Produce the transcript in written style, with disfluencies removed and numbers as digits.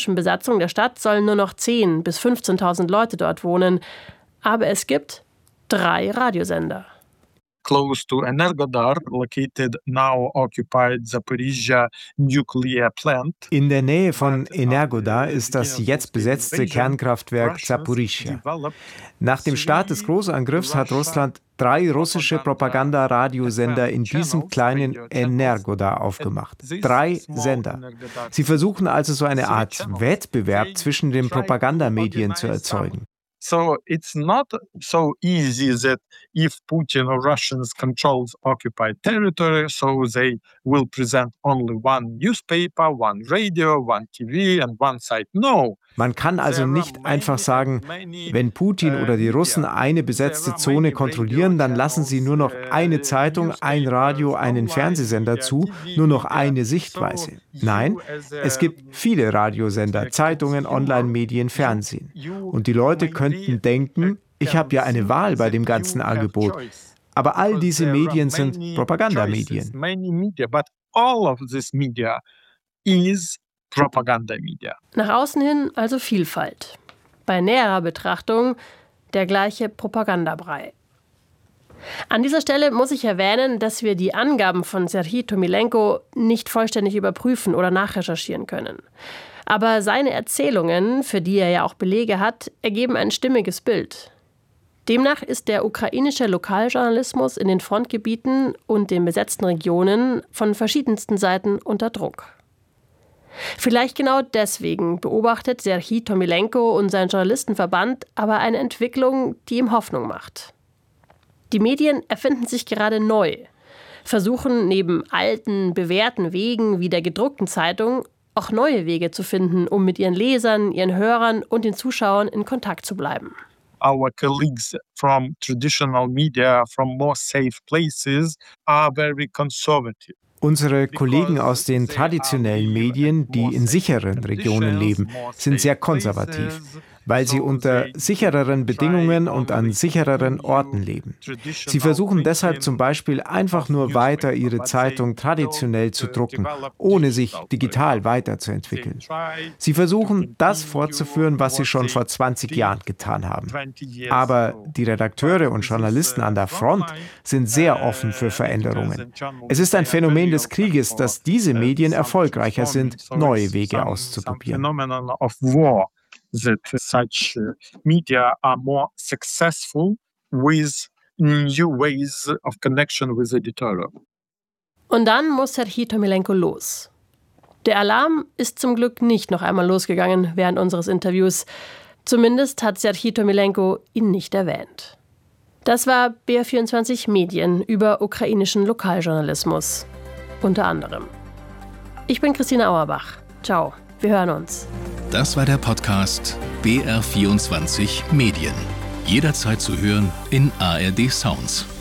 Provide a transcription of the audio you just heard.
ukrainischen Besatzung der Stadt sollen nur noch 10.000 bis 15.000 Leute dort wohnen. Aber es gibt 3 Radiosender. Close to Energodar, located now occupied Zaporizhzhia nuclear plant. In der Nähe von Energodar ist das jetzt besetzte Kernkraftwerk Zaporizhzhia. Nach dem Start des Großangriffs hat Russland 3 russische Propagandaradiosender in diesem kleinen Energodar aufgemacht. 3 Sender. Sie versuchen also so eine Art Wettbewerb zwischen den Propagandamedien zu erzeugen. So it's not so easy that if Putin or Russians controls occupied territory, so they will present only one newspaper, one radio, one TV and one site. No. Man kann also nicht einfach sagen, wenn Putin oder die Russen eine besetzte Zone kontrollieren, dann lassen sie nur noch eine Zeitung, ein Radio, einen Fernsehsender zu, nur noch eine Sichtweise. Nein, es gibt viele Radiosender, Zeitungen, Online-Medien, Fernsehen. Und die Leute könnten denken, ich habe ja eine Wahl bei dem ganzen Angebot. Aber all diese Medien sind Propagandamedien. Propagandamedia. Nach außen hin also Vielfalt. Bei näherer Betrachtung der gleiche Propagandabrei. An dieser Stelle muss ich erwähnen, dass wir die Angaben von Serhij Tomilenko nicht vollständig überprüfen oder nachrecherchieren können. Aber seine Erzählungen, für die er ja auch Belege hat, ergeben ein stimmiges Bild. Demnach ist der ukrainische Lokaljournalismus in den Frontgebieten und den besetzten Regionen von verschiedensten Seiten unter Druck. Vielleicht genau deswegen beobachtet Serhij Tomilenko und sein Journalistenverband aber eine Entwicklung, die ihm Hoffnung macht. Die Medien erfinden sich gerade neu, versuchen neben alten, bewährten Wegen wie der gedruckten Zeitung auch neue Wege zu finden, um mit ihren Lesern, ihren Hörern und den Zuschauern in Kontakt zu bleiben. Our colleagues from traditional media, from more safe places, are very conservative. Unsere Kollegen aus den traditionellen Medien, die in sicheren Regionen leben, sind sehr konservativ, weil sie unter sichereren Bedingungen und an sichereren Orten leben. Sie versuchen deshalb zum Beispiel einfach nur weiter ihre Zeitung traditionell zu drucken, ohne sich digital weiterzuentwickeln. Sie versuchen, das fortzuführen, was sie schon vor 20 Jahren getan haben. Aber die Redakteure und Journalisten an der Front sind sehr offen für Veränderungen. Es ist ein Phänomen des Krieges, dass diese Medien erfolgreicher sind, neue Wege auszuprobieren. That such media are more successful with new ways of connection with the editorial. Und dann muss Serhij Tomilenko los. Der Alarm ist zum Glück nicht noch einmal losgegangen während unseres Interviews. Zumindest hat Serhij Tomilenko ihn nicht erwähnt. Das war BR24 Medien über ukrainischen Lokaljournalismus. Unter anderem. Ich bin Christina Auerbach. Ciao, wir hören uns. Das war der Podcast BR24 Medien. Jederzeit zu hören in ARD Sounds.